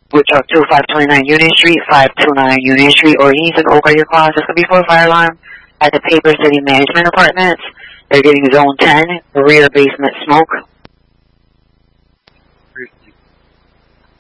which are 2529 Union Street, 529 Union Street, or you need to go over your call. This could be for a fire alarm at the Paper City Management Apartments. They're getting Zone 10, rear basement smoke.